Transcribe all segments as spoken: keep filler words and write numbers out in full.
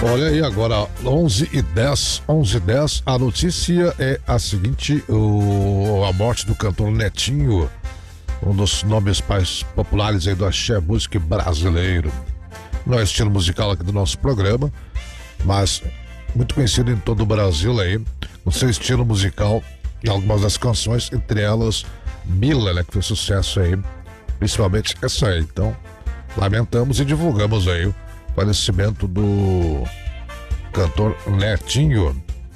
Olha aí agora, onze e dez, onze e dez, a notícia é a seguinte, o, a morte do cantor Netinho, um dos nomes mais populares aí do axé música brasileiro. Não é estilo musical aqui do nosso programa, mas muito conhecido em todo o Brasil aí, no seu estilo musical e algumas das canções, entre elas Mila, né, que foi sucesso aí, principalmente essa aí. Então, lamentamos e divulgamos aí o falecimento do cantor Netinho,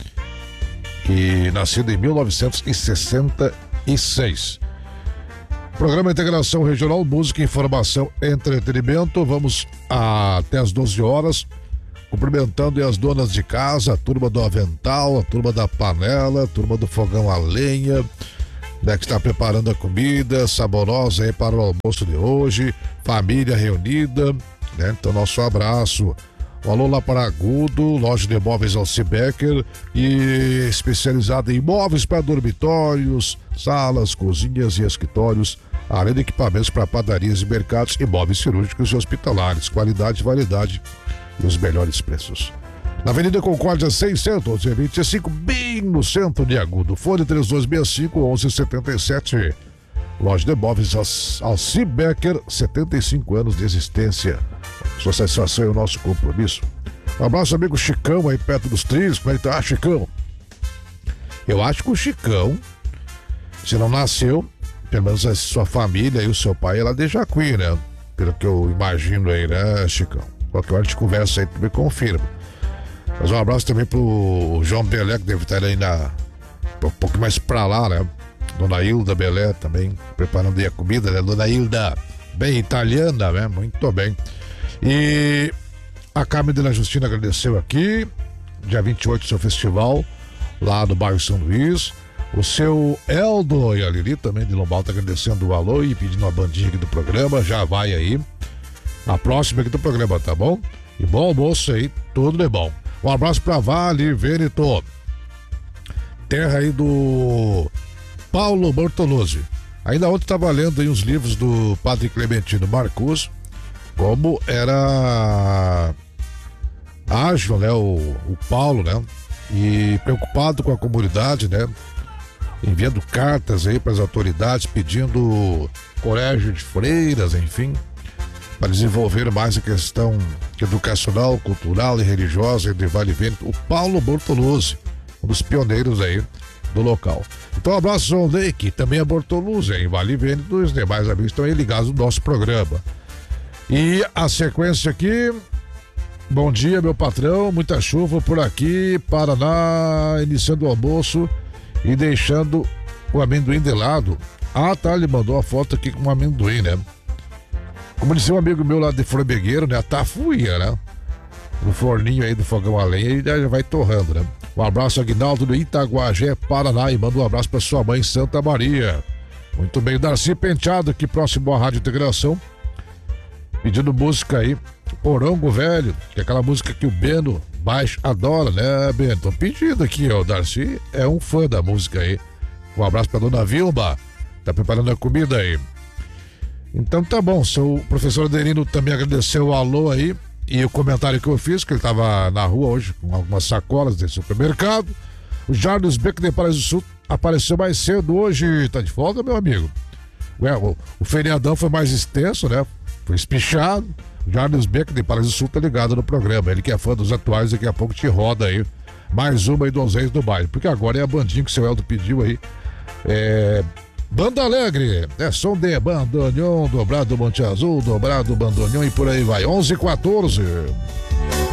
que nascido em mil novecentos e sessenta e seis. Programa Integração Regional, música, informação, entretenimento. Vamos até as doze horas, cumprimentando as donas de casa, a turma do avental, a turma da panela, a turma do fogão a lenha, né, que está preparando a comida saborosa aí para o almoço de hoje, família reunida, né? Então, nosso abraço. Um alô lá para Agudo, loja de imóveis Alci Becker, e especializada em imóveis para dormitórios, salas, cozinhas e escritórios, além de equipamentos para padarias e mercados, imóveis cirúrgicos e hospitalares, qualidade, variedade e os melhores preços. Na Avenida Concórdia seiscentos e vinte e cinco, bem no centro de Agudo. Fone três dois seis cinco, onze setenta e sete. Loja de imóveis Alci Becker, setenta e cinco anos de existência. Sua satisfação é o nosso compromisso. Um abraço, amigo Chicão, aí perto dos trilhos. Como é que tá, Chicão? Eu acho que o Chicão, se não nasceu, pelo menos a sua família e o seu pai é lá de Jacuí, né? Pelo que eu imagino aí, né, Chicão? Qualquer hora de conversa aí, tu me confirma. Mas um abraço também pro João Belé, que deve estar aí na, um pouco mais pra lá, né? Dona Hilda Belé também, preparando aí a comida, né? Dona Hilda, bem italiana, né? Muito bem. E a Carmen de la Justina agradeceu aqui, dia vinte e oito, seu festival, lá no bairro São Luís. O seu Eldo e a Lili também de Lombal tá agradecendo o alô e pedindo uma bandinha aqui do programa. Já vai aí a próxima aqui do programa, tá bom? E bom almoço aí, tudo de bom. Um abraço pra Vale Veneto, terra aí do Paulo Bortoluzzi. Ainda ontem estava lendo aí os livros do Padre Clementino Marcus, como era ágil, né, o, o Paulo, né, e preocupado com a comunidade, né, enviando cartas aí para as autoridades, pedindo colégio de freiras, enfim, para desenvolver mais a questão educacional, cultural e religiosa de Vale Vêneto. O Paulo Bortoluzzi, um dos pioneiros aí do local. Então, um abraço, João Lei, que também é Bortoluzzi, em Vale Vêneto, e os demais amigos estão aí ligados no nosso programa. E a sequência aqui, bom dia, meu patrão, muita chuva por aqui, Paraná, iniciando o almoço e deixando o amendoim de lado. Ah, tá, ele mandou a foto aqui com um amendoim, né? Como disse um amigo meu lá de Formegueiro, né? A tafuia, né? No forninho aí do fogão a lenha, e já vai torrando, né? Um abraço, Aguinaldo do Itaguajé, Paraná, e manda um abraço para sua mãe, Santa Maria. Muito bem, Darcy Penteado, aqui próximo à Rádio Integração, pedindo música aí, Porongo Velho, que é aquela música que o Beno Baixo adora, né, Beno? Tô pedindo aqui, ó, o Darcy é um fã da música aí. Um abraço pra dona Vilma, tá preparando a comida aí. Então tá bom, seu professor Adelino também agradeceu o alô aí e o comentário que eu fiz, que ele tava na rua hoje com algumas sacolas de supermercado. O Jardim Beck de Paraíso Sul apareceu mais cedo hoje, tá de folga, meu amigo? Ué, o, o feriadão foi mais extenso, né? Foi espichado. O Jardim Beck de Paraíso Sul tá ligado no programa. Ele que é fã dos atuais, daqui a pouco te roda aí mais uma aí dos reis do baile. Porque agora é a bandinha que o seu Eldo pediu aí. É... Banda Alegre, é som de bandoneon, dobrado Monte Azul, dobrado bandoneon e por aí vai. onze e quatorze.